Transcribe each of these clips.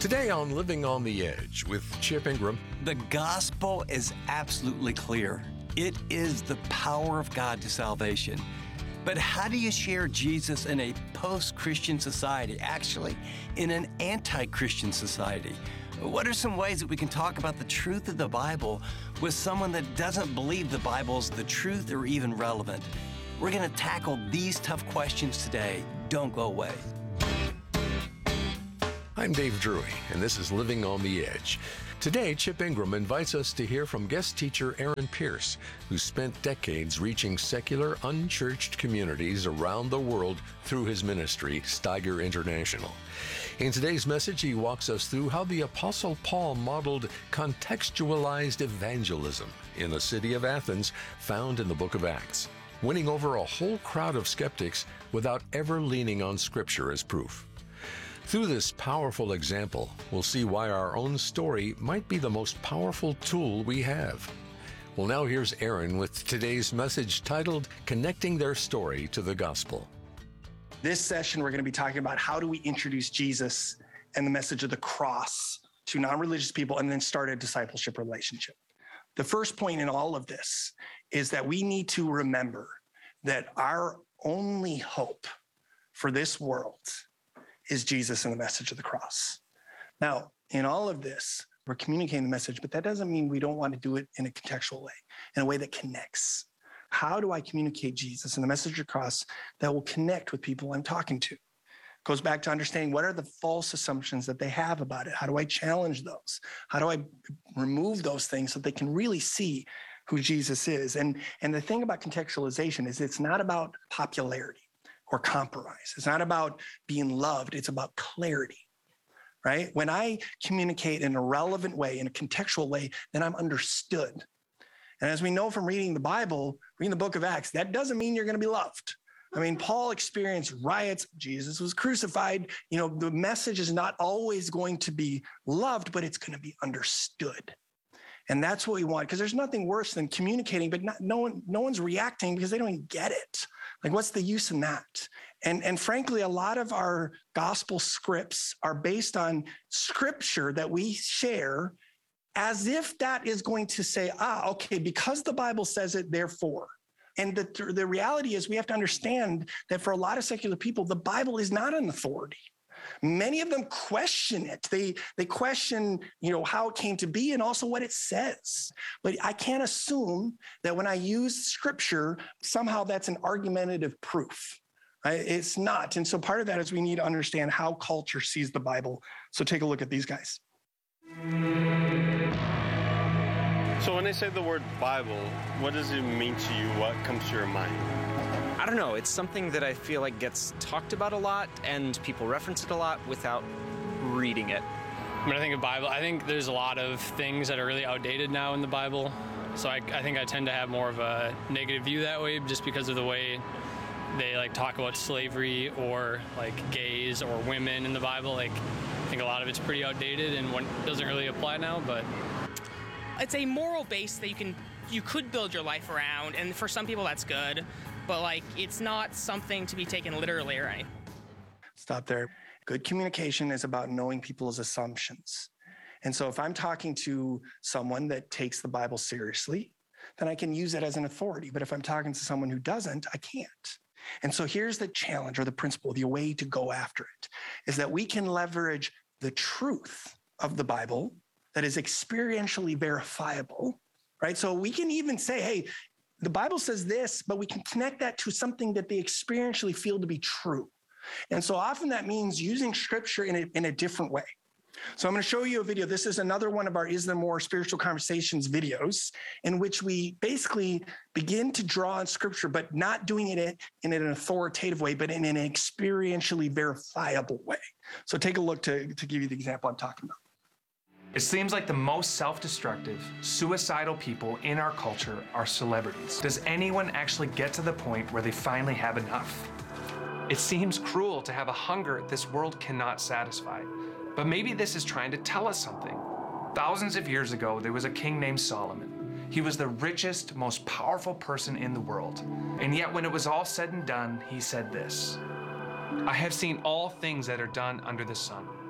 Today on Living on the Edge with Chip Ingram. The gospel is absolutely clear. It is the power of God to salvation. But how do you share Jesus in a post-Christian society, actually in an anti-Christian society? What are some ways that we can talk about the truth of the Bible with someone that doesn't believe the Bible's the truth or even relevant? We're going to tackle these tough questions today. Don't go away. I'm Dave Drury, and this is Living on the Edge. Today, Chip Ingram invites us to hear from guest teacher Aaron Pierce, who spent decades reaching secular, unchurched communities around the world through his ministry, Steiger International. In today's message, he walks us through how the Apostle Paul modeled contextualized evangelism in the city of Athens, found in the book of Acts, winning over a whole crowd of skeptics without ever leaning on Scripture as proof. Through this powerful example, we'll see why our own story might be the most powerful tool we have. Well, now here's Aaron with today's message titled, Connecting Their Story to the Gospel. This session, we're going to be talking about how do we introduce Jesus and the message of the cross to non-religious people and then start a discipleship relationship. The first point in all of this is that we need to remember that our only hope for this world is Jesus and the message of the cross. Now, in all of this, we're communicating the message, but that doesn't mean we don't want to do it in a contextual way, in a way that connects. How do I communicate Jesus and the message of the cross that will connect with people I'm talking to? Goes back to understanding what are the false assumptions that they have about it? How do I challenge those? How do I remove those things so they can really see who Jesus is? And the thing about contextualization is it's not about popularity or compromise. It's not about being loved. It's about clarity, right? When I communicate in a relevant way, in a contextual way, then I'm understood. And as we know from reading the Bible, reading the book of Acts, that doesn't mean you're going to be loved. I mean, Paul experienced riots. Jesus was crucified. You know, the message is not always going to be loved, but it's going to be understood. And that's what we want, because there's nothing worse than communicating, but no one's reacting because they don't even get it. Like, what's the use in that? And frankly, a lot of our gospel scripts are based on scripture that we share as if that is going to say, okay, because the Bible says it, therefore. And the reality is we have to understand that for a lot of secular people, the Bible is not an authority. Many of them question it. They question, how it came to be and also what it says. But I can't assume that when I use scripture, somehow that's an argumentative proof. Right? It's not. And so part of that is we need to understand how culture sees the Bible. So take a look at these guys. So when they say the word Bible, what does it mean to you? What comes to your mind? I don't know. It's something that I feel like gets talked about a lot and people reference it a lot without reading it. When I think of Bible, I think there's a lot of things that are really outdated now in the Bible. So I think I tend to have more of a negative view that way just because of the way they talk about slavery or gays or women in the Bible. I think a lot of it's pretty outdated and doesn't really apply now, but it's a moral base that you could build your life around, and for some people that's good. But it's not something to be taken literally or anything. Stop there. Good communication is about knowing people's assumptions. And so if I'm talking to someone that takes the Bible seriously, then I can use it as an authority. But if I'm talking to someone who doesn't, I can't. And so here's the challenge or the principle, the way to go after it, is that we can leverage the truth of the Bible that is experientially verifiable, right? So we can even say, hey, the Bible says this, but we can connect that to something that they experientially feel to be true. And so often that means using scripture in a different way. So I'm going to show you a video. This is another one of our Is There More Spiritual Conversations videos in which we basically begin to draw on scripture, but not doing it in an authoritative way, but in an experientially verifiable way. So take a look to give you the example I'm talking about. It seems like the most self-destructive, suicidal people in our culture are celebrities. Does anyone actually get to the point where they finally have enough? It seems cruel to have a hunger this world cannot satisfy, but maybe this is trying to tell us something. Thousands of years ago, there was a king named Solomon. He was the richest, most powerful person in the world. And yet when it was all said and done, he said this: I have seen all things that are done under the sun.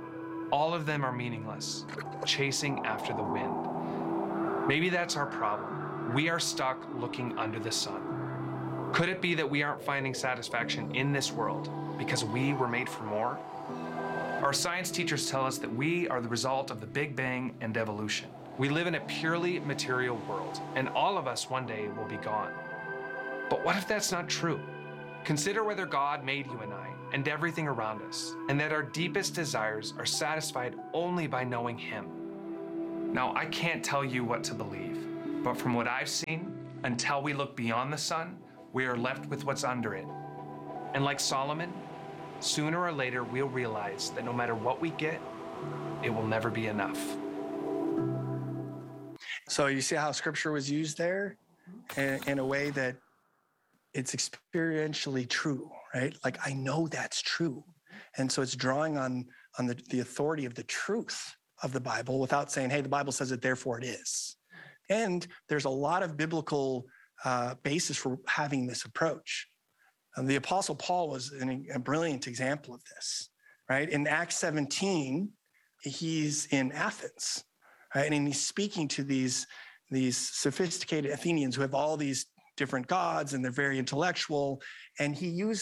All of them are meaningless, chasing after the wind. Maybe that's our problem. We are stuck looking under the sun. Could it be that we aren't finding satisfaction in this world because we were made for more? Our science teachers tell us that we are the result of the Big Bang and evolution. We live in a purely material world, and all of us one day will be gone. But what if that's not true? Consider whether God made you and I and everything around us, and that our deepest desires are satisfied only by knowing Him. Now, I can't tell you what to believe, but from what I've seen, until we look beyond the sun, we are left with what's under it. And like Solomon, sooner or later we'll realize that no matter what we get, it will never be enough. So you see how scripture was used there in a way that it's experientially true, right? Like, I know that's true. And so it's drawing on the authority of the truth of the Bible without saying, hey, the Bible says it, therefore it is. And there's a lot of biblical basis for having this approach. The Apostle Paul was a brilliant example of this, right? In Acts 17, he's in Athens, right? And he's speaking to these sophisticated Athenians who have all these different gods and they're very intellectual. And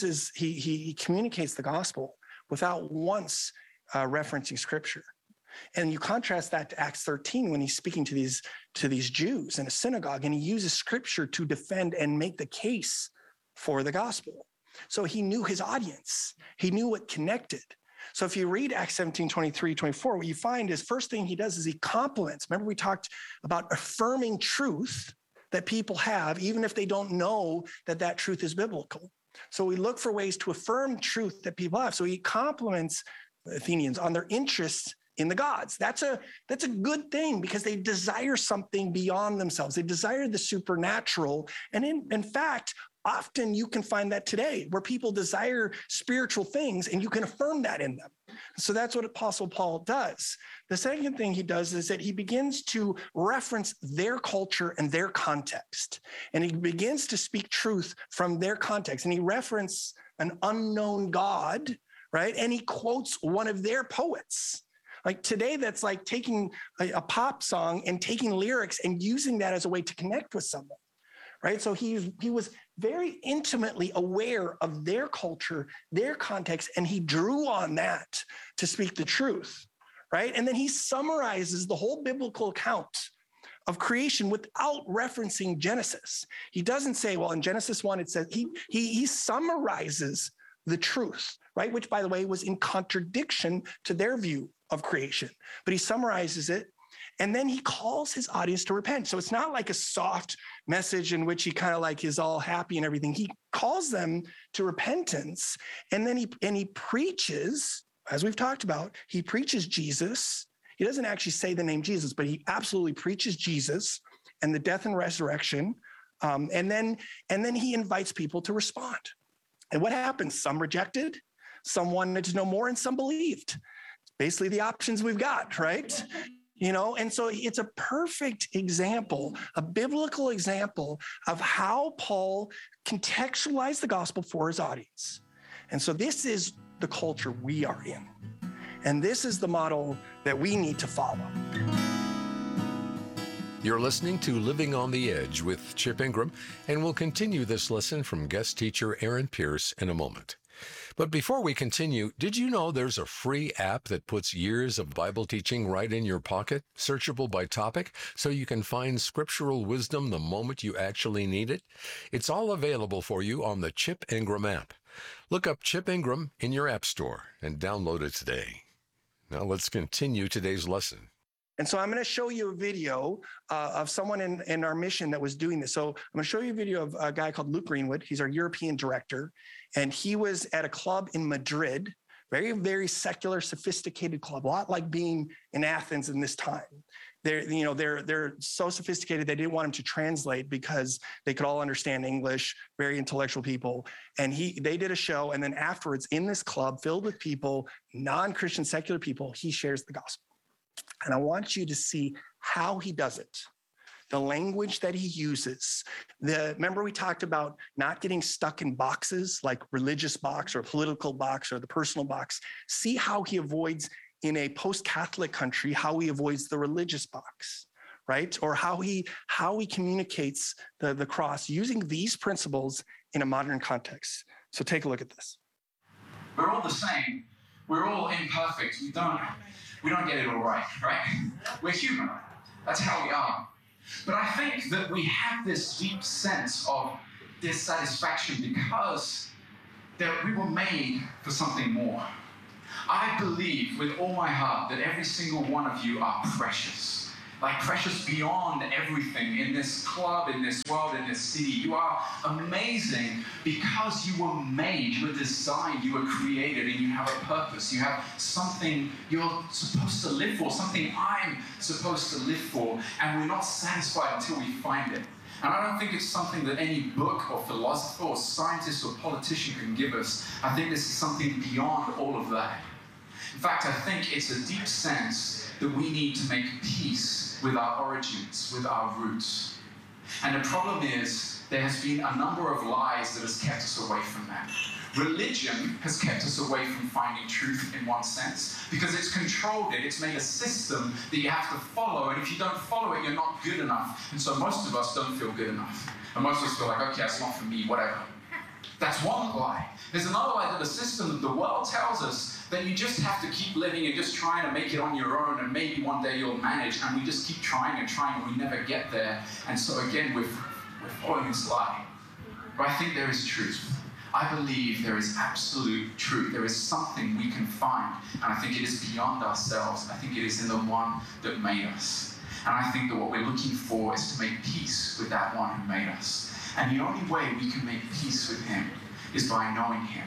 he communicates the gospel without once referencing scripture. And you contrast that to Acts 13 when he's speaking to these Jews in a synagogue, and he uses scripture to defend and make the case for the gospel. So he knew his audience. He knew what connected. So if you read Acts 17, 23, 24, what you find is first thing he does is he compliments. Remember, we talked about affirming truth that people have, even if they don't know that truth is biblical. So we look for ways to affirm truth that people have. So he compliments the Athenians on their interests in the gods. That's a good thing because they desire something beyond themselves. They desire the supernatural. And in fact, often you can find that today where people desire spiritual things and you can affirm that in them. So that's what Apostle Paul does. The second thing he does is that he begins to reference their culture and their context. And he begins to speak truth from their context. And he references an unknown God, right? And he quotes one of their poets. Like today, that's like taking a pop song and taking lyrics and using that as a way to connect with someone, right? So he was very intimately aware of their culture, their context, and he drew on that to speak the truth, right? And then he summarizes the whole biblical account of creation without referencing Genesis. He doesn't say, well, in Genesis 1, it says, he summarizes the truth, right? Which, by the way, was in contradiction to their view of creation. But he summarizes it, and then he calls his audience to repent. So it's not like a soft message in which he kind of like is all happy and everything. He calls them to repentance, and then he preaches, as we've talked about, he preaches Jesus. He doesn't actually say the name Jesus, but he absolutely preaches Jesus and the death and resurrection. And then he invites people to respond. And what happens? Some rejected, some wanted to know more, and some believed. Basically the options we've got, right? And so it's a perfect example, a biblical example of how Paul contextualized the gospel for his audience. And so this is the culture we are in. And this is the model that we need to follow. You're listening to Living on the Edge with Chip Ingram, and we'll continue this lesson from guest teacher Aaron Pierce in a moment. But before we continue, did you know there's a free app that puts years of Bible teaching right in your pocket, searchable by topic, so you can find scriptural wisdom the moment you actually need it? It's all available for you on the Chip Ingram app. Look up Chip Ingram in your app store and download it today. Now let's continue today's lesson. And so I'm going to show you a video of someone in our mission that was doing this. So I'm going to show you a video of a guy called Luke Greenwood. He's our European director. And he was at a club in Madrid, very, very secular, sophisticated club, a lot like being in Athens in this time. They're so sophisticated they didn't want him to translate because they could all understand English, very intellectual people. And they did a show. And then afterwards, in this club filled with people, non-Christian, secular people, he shares the gospel. And I want you to see how he does it, the language that he uses. Remember we talked about not getting stuck in boxes like religious box or political box or the personal box. See how he avoids in a post-Catholic country, how he avoids the religious box, right? Or how he communicates the cross using these principles in a modern context. So take a look at this. We're all the same. We're all imperfect. We don't get it all right? We're human. That's how we are. But I think that we have this deep sense of dissatisfaction because that we were made for something more. I believe with all my heart that every single one of you are precious. Like precious beyond everything in this club, in this world, in this city. You are amazing because you were made, you were designed, you were created, and you have a purpose. You have something you're supposed to live for, something I'm supposed to live for, and we're not satisfied until we find it. And I don't think it's something that any book or philosopher or scientist or politician can give us. I think this is something beyond all of that. In fact, I think it's a deep sense that we need to make peace with our origins, with our roots. And the problem is, there has been a number of lies that has kept us away from that. Religion has kept us away from finding truth in one sense, because it's controlled it. It's made a system that you have to follow, and if you don't follow it, you're not good enough. And so most of us don't feel good enough. And most of us feel like, okay, it's not for me, whatever. That's one lie. There's another lie that the system of the world tells us that you just have to keep living and just trying to make it on your own, and maybe one day you'll manage, and we just keep trying and trying, and we never get there. And so again, we're following this lie. But I think there is truth. I believe there is absolute truth. There is something we can find, and I think it is beyond ourselves. I think it is in the one that made us. And I think that what we're looking for is to make peace with that one who made us. And the only way we can make peace with him is by knowing him.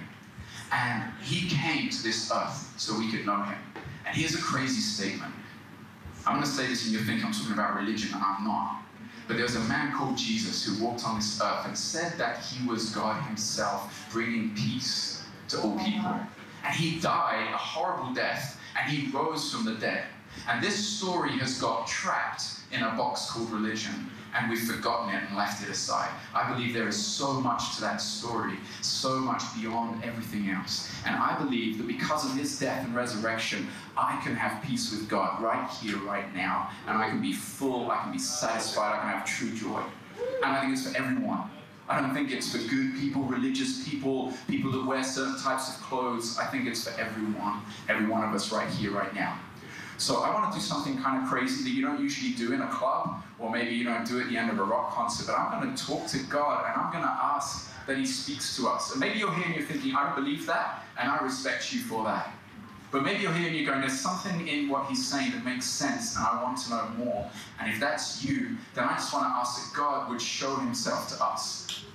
And he came to this earth so we could know him. And here's a crazy statement. I'm going to say this and you'll think I'm talking about religion, and I'm not. But there was a man called Jesus who walked on this earth and said that he was God himself, bringing peace to all people. And he died a horrible death, and he rose from the dead. And this story has got trapped in a box called religion, and we've forgotten it and left it aside. I believe there is so much to that story, so much beyond everything else. And I believe that because of his death and resurrection, I can have peace with God right here, right now, and I can be full, I can be satisfied, I can have true joy. And I think it's for everyone. I don't think it's for good people, religious people, people that wear certain types of clothes. I think it's for everyone, every one of us right here, right now. So I want to do something kind of crazy that you don't usually do in a club, or maybe you don't do at the end of a rock concert, but I'm going to talk to God, and I'm going to ask that he speaks to us. And maybe you're here and you're thinking, I don't believe that, and I respect you for that. But maybe you're here and you're going, there's something in what he's saying that makes sense, and I want to know more. And if that's you, then I just want to ask that God would show himself to us.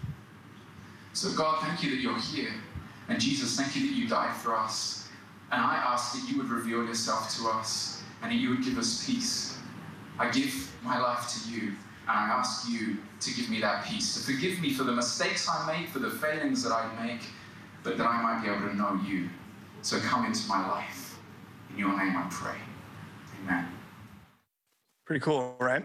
So God, thank you that you're here. And Jesus, thank you that you died for us. And I ask that you would reveal yourself to us, and that you would give us peace. I give my life to you, and I ask you to give me that peace, to forgive me for the mistakes I make, for the failings that I make, but that I might be able to know you. So come into my life. In your name I pray. Amen. Pretty cool, right?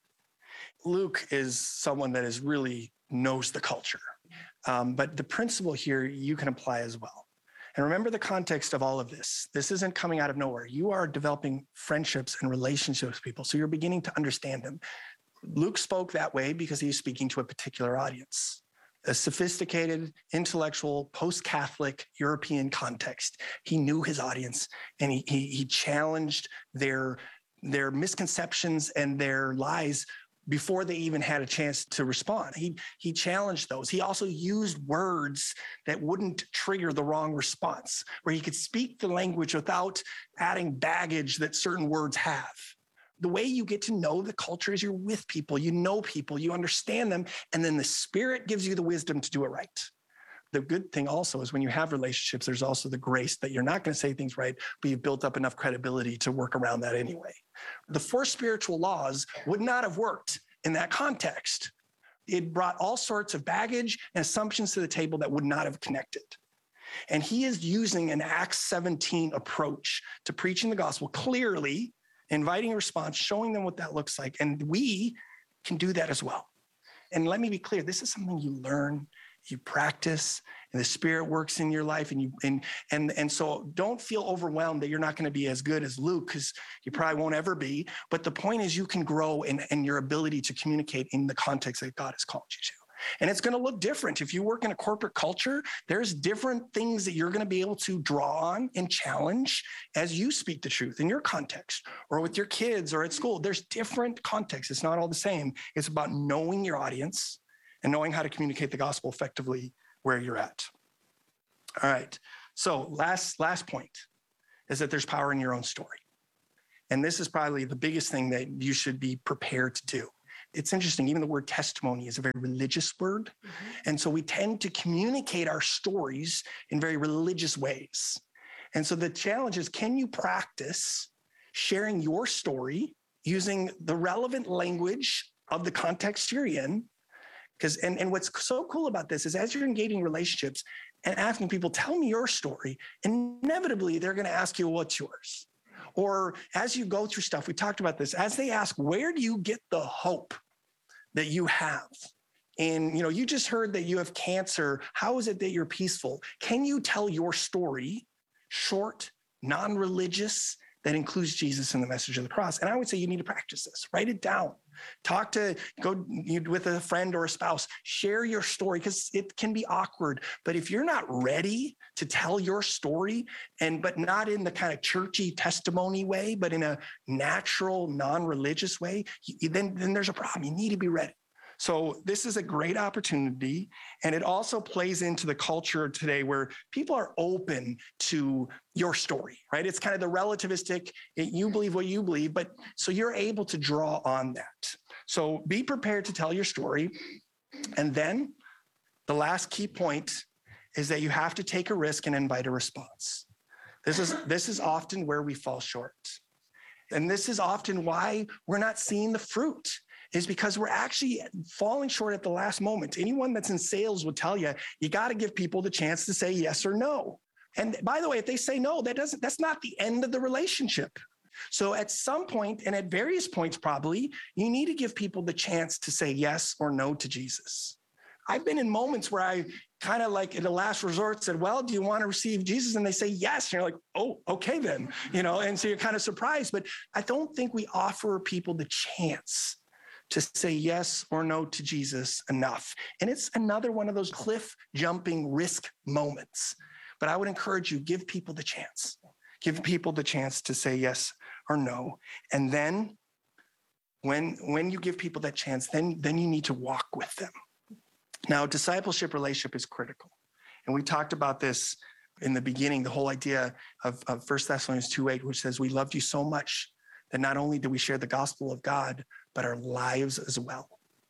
Luke is someone that really knows the culture. But the principle here you can apply as well. And remember the context of all of this. This isn't coming out of nowhere. You are developing friendships and relationships with people, so you're beginning to understand them. Luke spoke that way because he's speaking to a particular audience, a sophisticated, intellectual, post-Catholic European context. He knew his audience, and he challenged their misconceptions and their lies before they even had a chance to respond. He challenged those. He also used words that wouldn't trigger the wrong response, where he could speak the language without adding baggage that certain words have. The way you get to know the culture is you're with people, you know people, you understand them, and then the Spirit gives you the wisdom to do it right. The good thing also is when you have relationships, there's also the grace that you're not going to say things right, but you've built up enough credibility to work around that anyway. The 4 spiritual laws would not have worked in that context. It brought all sorts of baggage and assumptions to the table that would not have connected. And he is using an Acts 17 approach to preaching the gospel clearly, inviting a response, showing them what that looks like. And we can do that as well. And let me be clear, this is something you learn, you practice, and the Spirit works in your life, and so don't feel overwhelmed that you're not going to be as good as Luke, because you probably won't ever be. But the point is, you can grow in your ability to communicate in the context that God has called you to. And it's going to look different. If you work in a corporate culture, there's different things that you're going to be able to draw on and challenge as you speak the truth in your context, or with your kids, or at school. There's different contexts. It's not all the same. It's about knowing your audience and knowing how to communicate the gospel effectively where you're at. All right. So last point is that there's power in your own story. And this is probably the biggest thing that you should be prepared to do. It's interesting, even the word testimony is a very religious word. And so we tend to communicate our stories in very religious ways. And so the challenge is, can you practice sharing your story using the relevant language of the context you're in? And what's so cool about this is, as you're engaging relationships and asking people, tell me your story, inevitably they're going to ask you, what's yours? Or as you go through stuff, we talked about this, as they ask, where do you get the hope that you have? And, you just heard that you have cancer. How is it that you're peaceful? Can you tell your story, short, non-religious, that includes Jesus and the message of the cross? And I would say you need to practice this. Write it down. Go with a friend or a spouse. Share your story, because it can be awkward. But if you're not ready to tell your story, but not in the kind of churchy testimony way, but in a natural, non-religious way, then there's a problem. You need to be ready. So this is a great opportunity. And it also plays into the culture today where people are open to your story, right? It's kind of the relativistic, you believe what you believe, but so you're able to draw on that. So be prepared to tell your story. And then the last key point is that you have to take a risk and invite a response. This is often where we fall short. And this is often why we're not seeing the fruit, is because we're actually falling short at the last moment. Anyone that's in sales will tell you, you got to give people the chance to say yes or no. And by the way, if they say no, that's not the end of the relationship. So at some point, and at various points probably, you need to give people the chance to say yes or no to Jesus. I've been in moments where I kind of like in the last resort said, well, do you want to receive Jesus? And they say yes. And you're like, oh, okay then, and so you're kind of surprised. But I don't think we offer people the chance to say yes or no to Jesus enough. And it's another one of those cliff jumping risk moments. But I would encourage you, give people the chance. Give people the chance to say yes or no. And then when you give people that chance, then you need to walk with them. Now, discipleship relationship is critical. And we talked about this in the beginning, the whole idea of 1 Thessalonians 2:8, which says, we loved you so much that not only do we share the gospel of God, but our lives as well.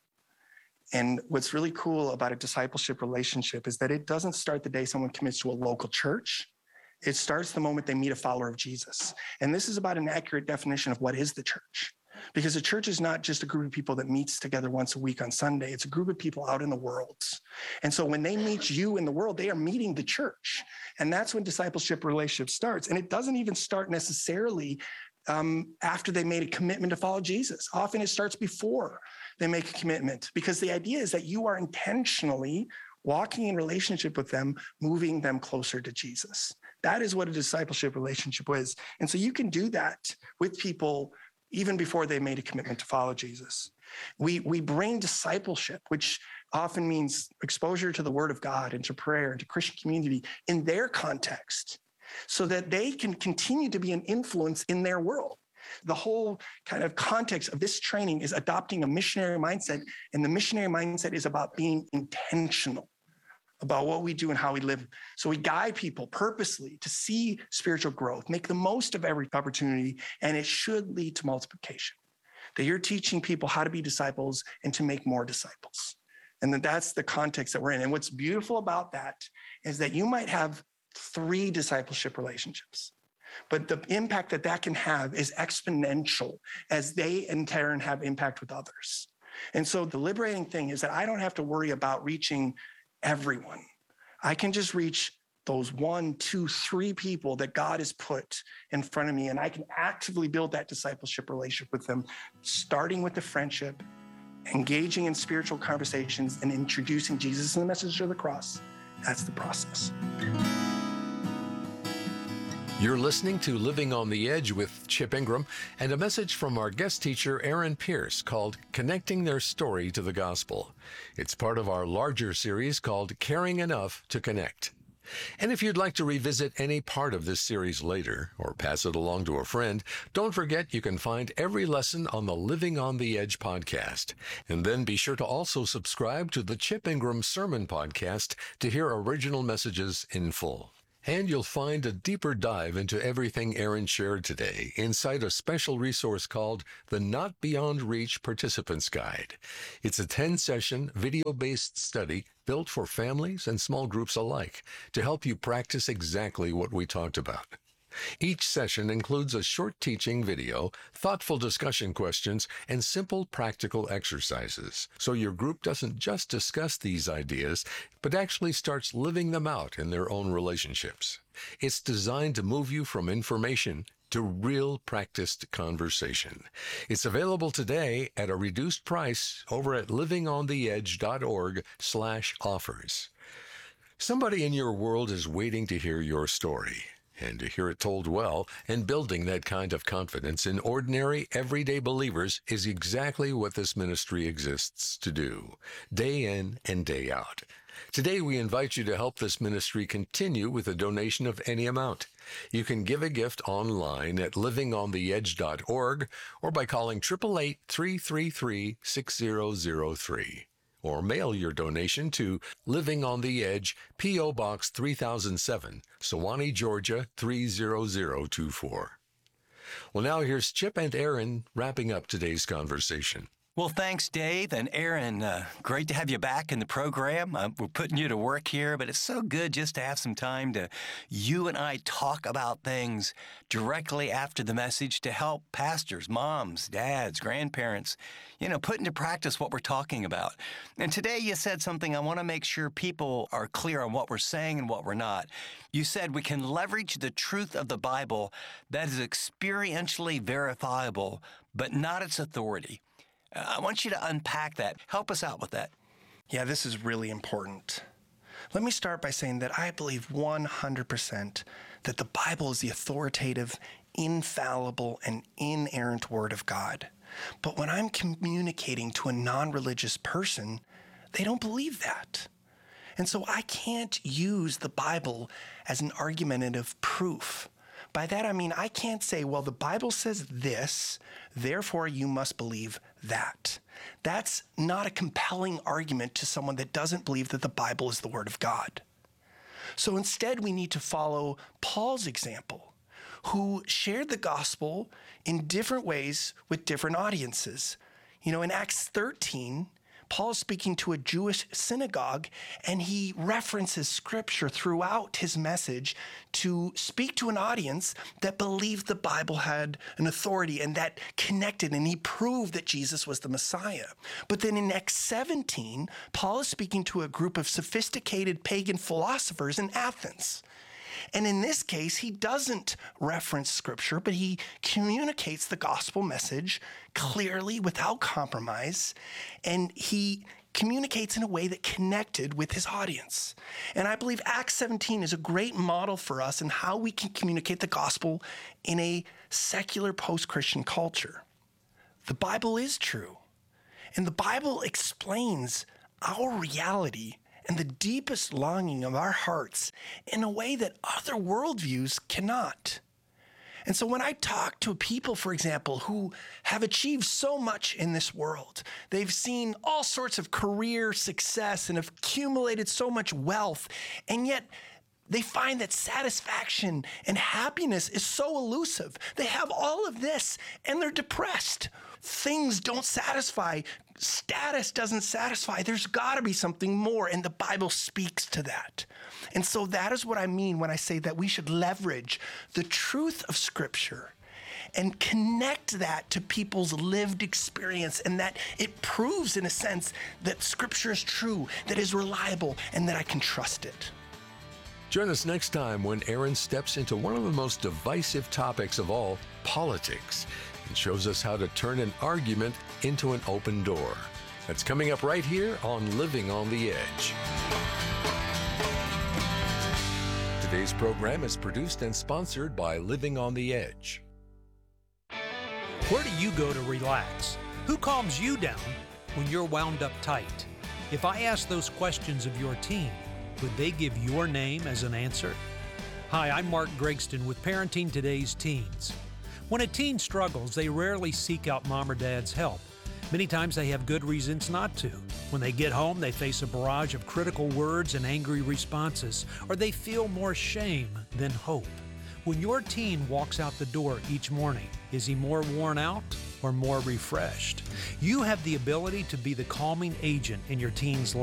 And what's really cool about a discipleship relationship is that it doesn't start the day someone commits to a local church. It starts the moment they meet a follower of Jesus. And this is about an accurate definition of what is the church. Because the church is not just a group of people that meets together once a week on Sunday. It's a group of people out in the world. And so when they meet you in the world, they are meeting the church. And that's when discipleship relationship starts. And it doesn't even start necessarily after they made a commitment to follow Jesus. Often it starts before they make a commitment, because the idea is that you are intentionally walking in relationship with them, moving them closer to Jesus. That is what a discipleship relationship is. And so you can do that with people even before they made a commitment to follow Jesus. We bring discipleship, which often means exposure to the Word of God and to prayer and to Christian community in their context, so that they can continue to be an influence in their world. The whole kind of context of this training is adopting a missionary mindset, and the missionary mindset is about being intentional about what we do and how we live. So we guide people purposely to see spiritual growth, make the most of every opportunity, and it should lead to multiplication. That you're teaching people how to be disciples and to make more disciples. And that's the context that we're in. And what's beautiful about that is that you might have 3 discipleship relationships, but the impact that can have is exponential as they in turn have impact with others. And so the liberating thing is that I don't have to worry about reaching everyone. I can just reach those 1, 2, 3 people that God has put in front of me, and I can actively build that discipleship relationship with them, starting with the friendship, engaging in spiritual conversations, and introducing Jesus and the message of the cross, That's the process. You're listening to Living on the Edge with Chip Ingram and a message from our guest teacher, Aaron Pierce, called Connecting Their Story to the Gospel. It's part of our larger series called Caring Enough to Connect. And if you'd like to revisit any part of this series later or pass it along to a friend, don't forget you can find every lesson on the Living on the Edge podcast. And then be sure to also subscribe to the Chip Ingram Sermon Podcast to hear original messages in full. And you'll find a deeper dive into everything Aaron shared today inside a special resource called the Not Beyond Reach Participants Guide. It's a 10-session video-based study built for families and small groups alike to help you practice exactly what we talked about. Each session includes a short teaching video, thoughtful discussion questions, and simple practical exercises, so your group doesn't just discuss these ideas, but actually starts living them out in their own relationships. It's designed to move you from information to real practiced conversation. It's available today at a reduced price over at livingontheedge.org/offers. Somebody in your world is waiting to hear your story. And to hear it told well and building that kind of confidence in ordinary, everyday believers is exactly what this ministry exists to do, day in and day out. Today, we invite you to help this ministry continue with a donation of any amount. You can give a gift online at livingontheedge.org or by calling 888-333-6003. Or mail your donation to Living on the Edge, P.O. Box 3007, Sewanee, Georgia 30024. Well, now here's Chip and Aaron wrapping up today's conversation. Well, thanks, Dave and Aaron. Great to have you back in the program. We're putting you to work here, but it's so good just to have some time to you and I talk about things directly after the message to help pastors, moms, dads, grandparents, put into practice what we're talking about. And today you said something I want to make sure people are clear on what we're saying and what we're not. You said we can leverage the truth of the Bible that is experientially verifiable, but not its authority. I want you to unpack that. Help us out with that. Yeah, this is really important. Let me start by saying that I believe 100% that the Bible is the authoritative, infallible, and inerrant Word of God. But when I'm communicating to a non-religious person, they don't believe that. And so I can't use the Bible as an argumentative proof. By that, I mean, I can't say, well, the Bible says this, therefore you must believe that. That's not a compelling argument to someone that doesn't believe that the Bible is the Word of God. So instead, we need to follow Paul's example, who shared the gospel in different ways with different audiences. In Acts 13, Paul is speaking to a Jewish synagogue, and he references scripture throughout his message to speak to an audience that believed the Bible had an authority and that connected, and he proved that Jesus was the Messiah. But then in Acts 17, Paul is speaking to a group of sophisticated pagan philosophers in Athens. And in this case, he doesn't reference scripture, but he communicates the gospel message clearly without compromise. And he communicates in a way that connected with his audience. And I believe Acts 17 is a great model for us in how we can communicate the gospel in a secular post-Christian culture. The Bible is true. And the Bible explains our reality and the deepest longing of our hearts in a way that other worldviews cannot. And so when I talk to people, for example, who have achieved so much in this world, they've seen all sorts of career success and have accumulated so much wealth, and yet they find that satisfaction and happiness is so elusive. They have all of this and they're depressed. Things don't satisfy. Status doesn't satisfy. There's got to be something more, and the Bible speaks to that. And so that is what I mean when I say that we should leverage the truth of Scripture and connect that to people's lived experience, and that it proves, in a sense, that Scripture is true, that is reliable, and that I can trust it. Join us next time when Aaron steps into one of the most divisive topics of all, politics, and shows us how to turn an argument into an open door. That's coming up right here on Living on the Edge. Today's program is produced and sponsored by Living on the Edge. Where do you go to relax? Who calms you down when you're wound up tight? If I ask those questions of your teen, would they give your name as an answer? Hi, I'm Mark Gregston with Parenting Today's Teens. When a teen struggles, they rarely seek out mom or dad's help. Many times they have good reasons not to. When they get home, they face a barrage of critical words and angry responses, or they feel more shame than hope. When your teen walks out the door each morning, is he more worn out or more refreshed? You have the ability to be the calming agent in your teen's life.